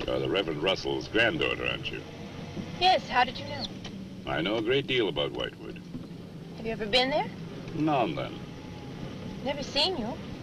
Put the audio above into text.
You're the Reverend Russell's granddaughter, aren't you? Yes, how did you know? I know a great deal about Whitewood. Have you ever been there? Now and then. Never seen you.